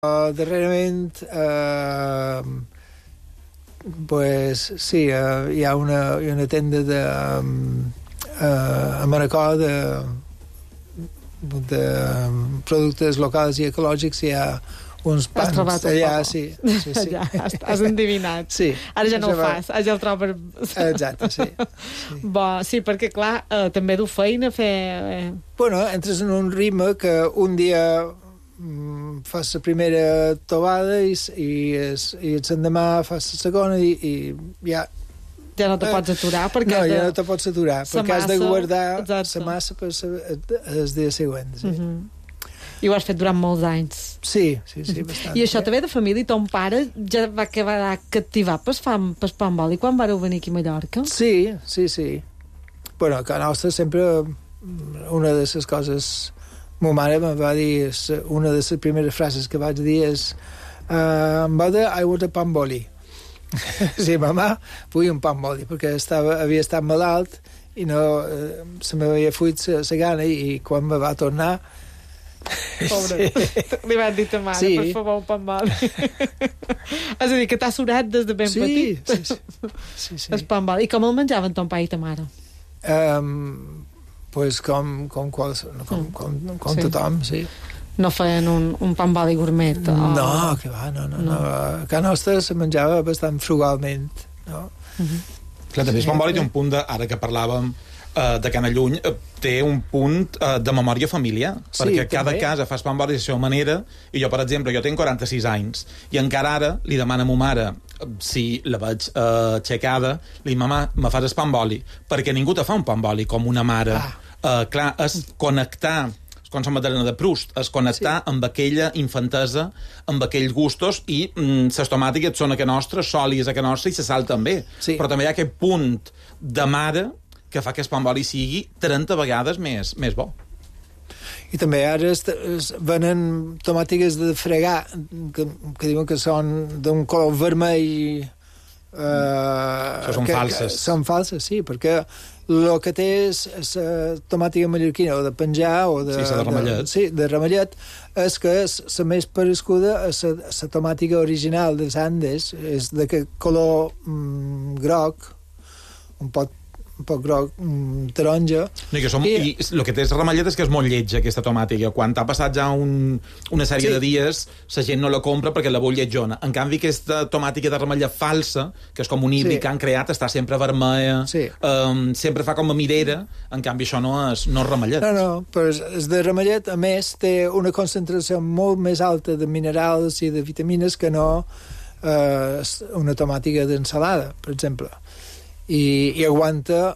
Darrerament, pues, sí, hi ha una tenda a Manacor de productes locals i ecològics. Hi ha uns pans allà, sí. Ja, has endivinat. Sí. Ara ja no ho fas, ara ja el trobes. Exacte, sí. Bo, sí, perquè, clar, també du feina fer... Bueno, entres en un ritme que un dia fas la primera tobada i l'endemà fas la segona i ja... Ja no te pots aturar perquè... No, ja no te pots aturar, perquè has de guardar la massa per el dia següent. Sí. I ho has fet durant molts anys. Sí, bastant. I això també de família, ton pare ja va quedar captivat pel pa amb oli quan vareu venir aquí a Mallorca? Sí. Bueno, a casa nostra sempre una de les coses... Ma mare me va dir, una de les primeres frases que vaig dir és en boda aigua de pa amb oli. Sí, mamà, vull un pa amb oli, perquè havia estat malalt i no, se m'havia fuit la gana i quan me va tornar... Pobre, li van dir a mare, per favor, un pa amb oli. És a dir, que t'ha surat des de ben petit. Sí. El pa amb oli. I com el menjaven ton pare i ta mare? Pues com tothom, sí. No feien un pa amb oli gourmet? No, que va, no. A casa nostra se menjava bastant frugalment, no? Clar, també el pa amb oli té un punt ara que parlàvem de Can Lluny, té un punt de memòria familiar, perquè cada casa fa pa amb oli de la seva manera, i jo, per exemple, jo tinc 46 anys, i encara ara li demano a ma mare, si la veig aixecada, li dic, mamà, me fas el pa amb oli, perquè ningú te fa un pa amb oli com una mare. Clar, és connectar, com la Madalena de Proust, és connectar amb aquella infantesa, amb aquells gustos, i les tomàtiques són a casa nostra, sòlies a casa nostra, i se sal també. Però també hi ha aquest punt de mare que fa que el pa amb oli sigui 30 vegades més bo. I també ara venen tomàtiques de fregar que diuen que són d'un color vermell. Això són falses. Són falses, sí, perquè el que té és la tomàtica mallorquina o de penjar o de ramellet. De ramellet, és que és la més parescuda a la tomàtica original dels Andes, és d'aquest color groc, un poc groc, taronja. I el que té és ramellet és que és molt lletja, aquesta tomàtica. Quan t'ha passat ja una sèrie de dies, la gent no la compra perquè la vol lletjona. En canvi, aquesta tomàtica de ramellet falsa, que és com un híbrid que han creat, està sempre vermella, sempre fa com a mirera, en canvi això no és ramellet. No, però el de ramellet, a més, té una concentració molt més alta de minerals i de vitamines que no una tomàtica d'ensalada, per exemple. I aguanta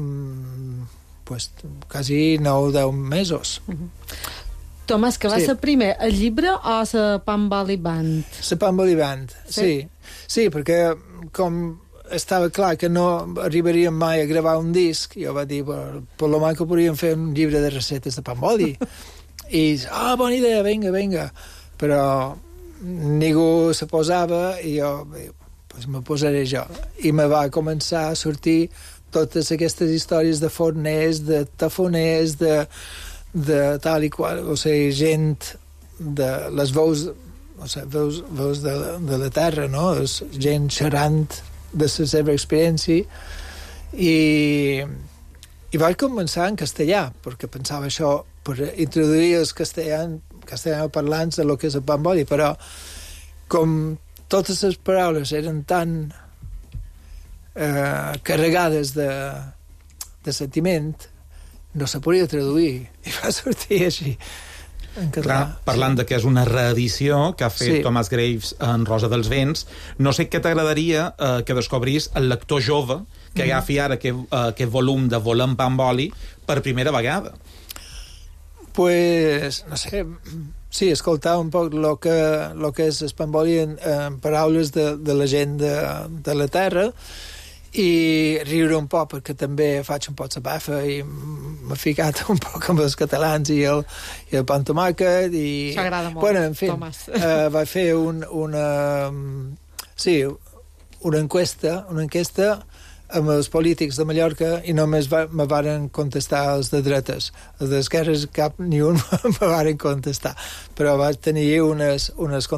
quasi 9 o 10 mesos. Tomàs, que va ser primer el llibre o la Pamboli Band? La Pamboli Band, sí. Sí, perquè com estava clar que no arribaríem mai a gravar un disc, jo vaig dir, per lo mal que podríem fer un llibre de receptes de Pamboli. I, bona idea, vinga. Però ningú se posava i jo... pues me posaré jo. I me va començar a sortir totes aquestes històries de forners, de tafoners, de tal i qual, o sigui, gent de les veus, o sigui, veus de la terra, no? Gent xerrant de la seva experiència i vaig començar en castellà, perquè pensava això per introduir els castellanoparlants de lo que és el pa amb oli, però com totes les paraules eren tan carregades de sentiment, no se podia traduir. I va sortir així, en català. Clar, parlant de que és una reedició que ha fet Tomàs Graves en Rosa dels Vents, no sé què t'agradaria que descobrís el lector jove que agafi ara aquest volum de Volem pa amb oli per primera vegada. Pues, no sé... Sí, escoltar un poc el que és el pa amb oli en paraules de la gent de la terra i riure un poc, perquè també faig un poc la bafa i m'he ficat un poc amb els catalans i el pa amb tomàquet i... Això agrada molt, en fi, Tomàs. vaig fer una enquesta amb els polítics de Mallorca i només me varen contestar els de dretes. Els d'esquerres cap ni un me varen contestar. Però vaig tenir unes